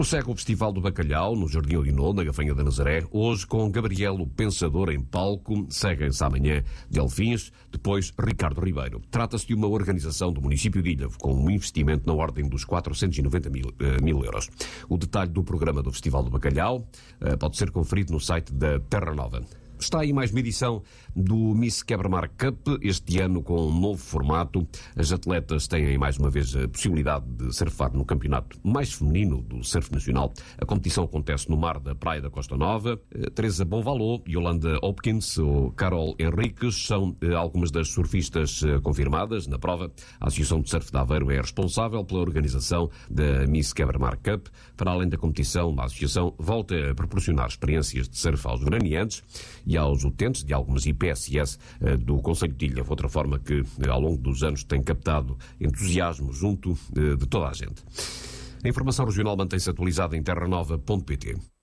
Segue o Festival do Bacalhau, no Jardim Olinô, na Gafanha da Nazaré, hoje com Gabriel o Pensador em palco. Seguem-se amanhã Delfins, depois Ricardo Ribeiro. Trata-se de uma organização do município de Ilhavo, com um investimento na ordem dos 490 mil euros. O detalhe do programa do Festival do Bacalhau pode ser conferido no site da Terra Nova. Está aí mais uma edição do Miss Quebra-Mar Cup, este ano com um novo formato. As atletas têm mais uma vez a possibilidade de surfar no campeonato mais feminino do surf nacional. A competição acontece no mar da Praia da Costa Nova. Teresa Bonvalot, Yolanda Hopkins ou Carol Henriques são algumas das surfistas confirmadas na prova. A Associação de Surf de Aveiro é responsável pela organização da Miss Quebra-Mar Cup. Para além da competição, a associação volta a proporcionar experiências de surf aos veraneantes e aos utentes de algumas IPSS do Concelho de Ilhavo, outra forma que ao longo dos anos tem captado entusiasmo junto de toda a gente. A informação regional mantém-se atualizada em terranova.pt.